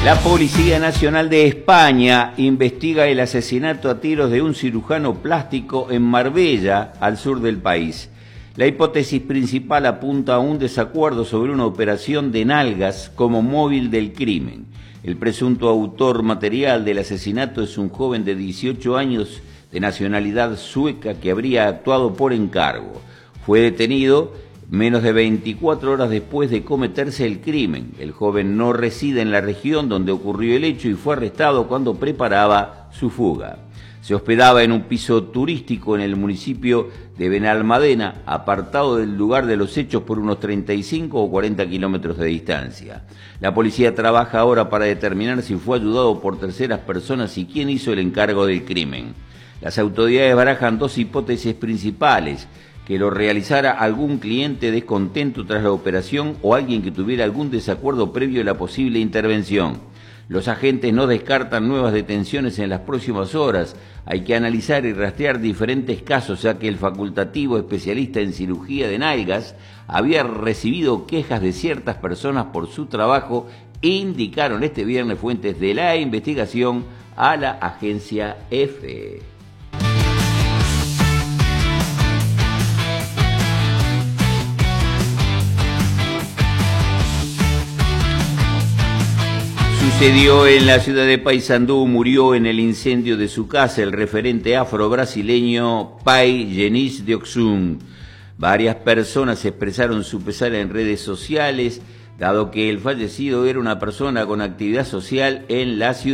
La Policía Nacional de España investiga el asesinato a tiros de un cirujano plástico en Marbella, al sur del país. La hipótesis principal apunta a un desacuerdo sobre una operación de nalgas como móvil del crimen. El presunto autor material del asesinato es un joven de 18 años de nacionalidad sueca que habría actuado por encargo. Fue detenido menos de 24 horas después de cometerse el crimen. El joven no reside en la región donde ocurrió el hecho y fue arrestado cuando preparaba su fuga. Se hospedaba en un piso turístico en el municipio de Benalmádena, apartado del lugar de los hechos por unos 35 o 40 kilómetros de distancia. La policía trabaja ahora para determinar si fue ayudado por terceras personas y quién hizo el encargo del crimen. Las autoridades barajan dos hipótesis principales: que lo realizara algún cliente descontento tras la operación o alguien que tuviera algún desacuerdo previo a la posible intervención. Los agentes no descartan nuevas detenciones en las próximas horas. Hay que analizar y rastrear diferentes casos, ya que el facultativo especialista en cirugía de nalgas había recibido quejas de ciertas personas por su trabajo, indicaron este viernes fuentes de la investigación a la agencia EFE. Sucedió en la ciudad de Paysandú. Murió en el incendio de su casa el referente afro-brasileño Pai Genis de Oxum. Varias personas expresaron su pesar en redes sociales, dado que el fallecido era una persona con actividad social en la ciudad.